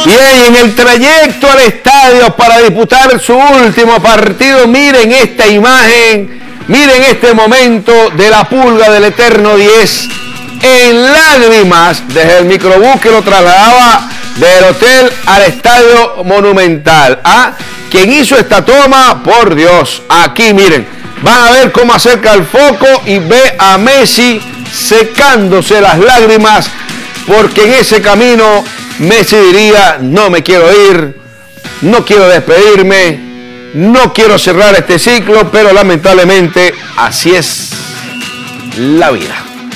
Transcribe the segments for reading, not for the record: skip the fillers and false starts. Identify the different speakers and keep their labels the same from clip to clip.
Speaker 1: Bien, en el trayecto al estadio para disputar su último partido, miren esta imagen, miren este momento de la Pulga del Eterno 10 en lágrimas desde el microbús que lo trasladaba del hotel al estadio Monumental. ¿Ah? ¿Quién hizo esta toma? Por Dios, aquí miren, van a ver cómo acerca el foco y ve a Messi secándose las lágrimas, porque en ese camino Messi diría: no me quiero ir, no quiero despedirme, no quiero cerrar este ciclo, pero lamentablemente así es la vida.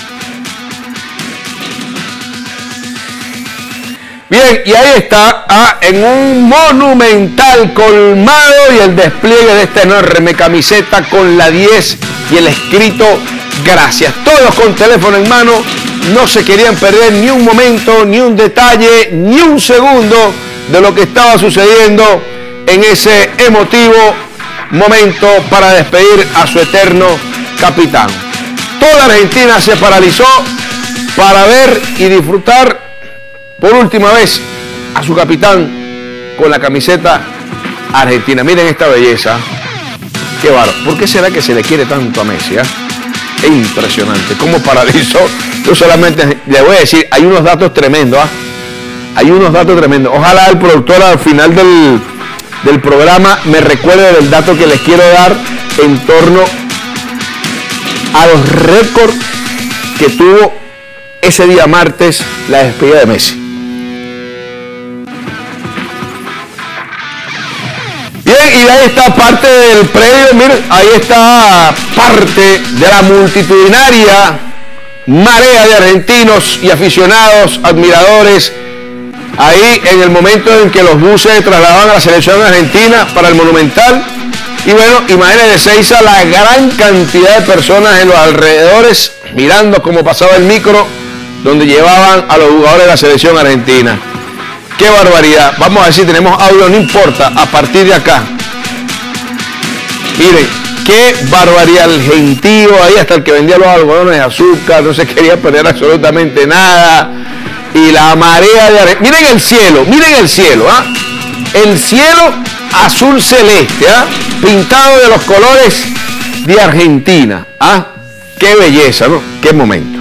Speaker 1: Bien, y ahí está, en un monumental colmado y el despliegue de esta enorme camiseta con la 10 y el escrito gracias. Todos con teléfono en mano, no se querían perder ni un momento, ni un detalle, ni un segundo de lo que estaba sucediendo en ese emotivo momento para despedir a su eterno capitán. Toda Argentina se paralizó para ver y disfrutar por última vez a su capitán con la camiseta argentina. Miren esta belleza. Qué bárbaro. ¿Por qué será que se le quiere tanto a Messi? Es impresionante. Cómo paralizó. Yo solamente le voy a decir, hay unos datos tremendos. Hay unos datos tremendos. Ojalá el productor al final del programa me recuerde del dato que les quiero dar en torno a los récords que tuvo ese día martes la despedida de Messi. Bien, y ahí está parte del predio, miren, ahí está parte de la multitudinaria marea de argentinos y aficionados, admiradores, ahí en el momento en que los buses trasladaban a la selección argentina para el Monumental. Y bueno, imagínense, Seiza, la gran cantidad de personas en los alrededores mirando cómo pasaba el micro donde llevaban a los jugadores de la selección argentina. ¡Qué barbaridad! Vamos a ver si tenemos audio, no importa, a partir de acá. Miren, qué barbaridad, el gentío ahí, hasta el que vendía los algodones de azúcar, no se quería perder absolutamente nada. Y la marea de Argentina. Miren el cielo, ¿ah? El cielo azul celeste, ¿ah? Pintado de los colores de Argentina, ¿ah? Qué belleza, ¿no? Qué momento.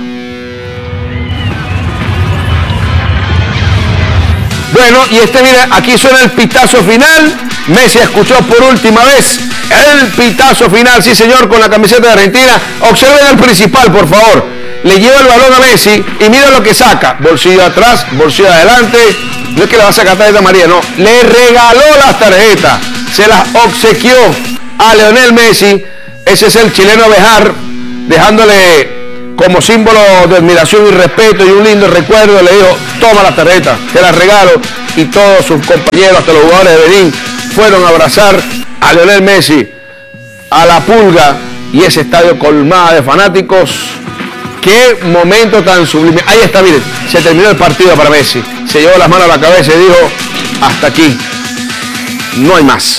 Speaker 1: Bueno, y mira, aquí suena el pitazo final. Messi escuchó por última vez el pitazo final, sí señor, con la camiseta de Argentina. Observen el principal, por favor. Le lleva el balón a Messi y mira lo que saca. Bolsillo atrás, bolsillo adelante. No es que le va a sacar tarjeta amarilla, no. Le regaló las tarjetas. Se las obsequió a Lionel Messi. Ese es el chileno Bejar, dejándole como símbolo de admiración y respeto y un lindo recuerdo. Le dijo: toma la tarjeta, te la regalo. Y todos sus compañeros, hasta los jugadores de Benín, fueron a abrazar a Lionel Messi, a la Pulga, y ese estadio colmado de fanáticos. Qué momento tan sublime. Ahí está, miren, se terminó el partido para Messi. Se llevó las manos a la cabeza y dijo: hasta aquí, no hay más.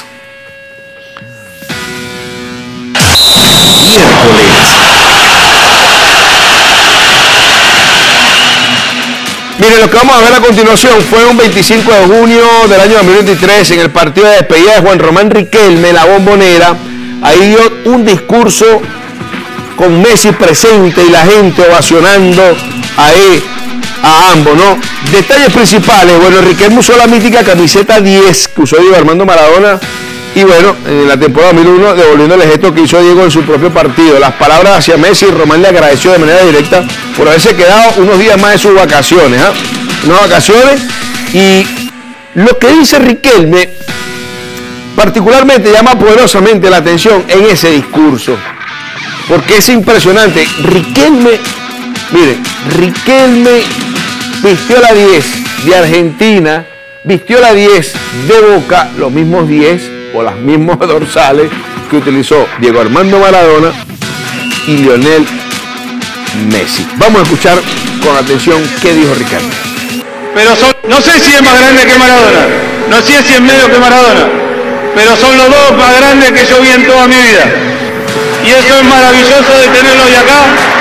Speaker 1: Miren, lo que vamos a ver a continuación fue un 25 de junio del año 2023 en el partido de despedida de Juan Román Riquelme, la Bombonera. Ahí dio un discurso con Messi presente y la gente ovacionando ahí a ambos, ¿no? Detalles principales: bueno, Riquelme usó la mítica camiseta 10 que usó Diego Armando Maradona, y bueno, en la temporada 2001 devolviendo el gesto que hizo Diego en su propio partido. Las palabras hacia Messi, Román le agradeció de manera directa por haberse quedado unos días más de sus vacaciones, unas vacaciones. Y lo que dice Riquelme particularmente llama poderosamente la atención en ese discurso, porque es impresionante. Riquelme, miren, Riquelme vistió la 10 de Argentina, vistió la 10 de Boca, los mismos 10 o las mismas dorsales que utilizó Diego Armando Maradona y Lionel Messi. Vamos a escuchar con atención qué dijo Riquelme.
Speaker 2: Pero no sé si es más grande que Maradona, no sé si es medio que Maradona, pero son los dos más grandes que yo vi en toda mi vida. Y eso es maravilloso de tenerlos de acá.